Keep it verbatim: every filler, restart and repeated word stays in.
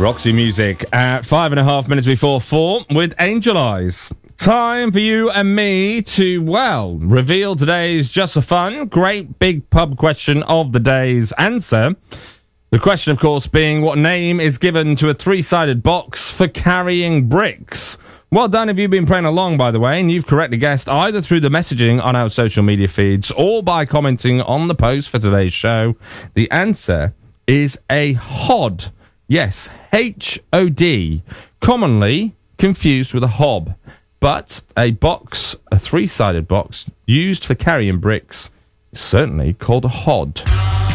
Roxy Music at five and a half minutes before four with Angel Eyes. Time for you and me to, well, reveal today's Just for Fun great big pub question of the day's answer. The question, of course, being what name is given to a three-sided box for carrying bricks? Well done if you've been playing along, by the way, and you've correctly guessed either through the messaging on our social media feeds or by commenting on the post for today's show. The answer is a hod. Yes, H O D, commonly confused with a hob. But a box, a three-sided box, used for carrying bricks, is certainly called a hod.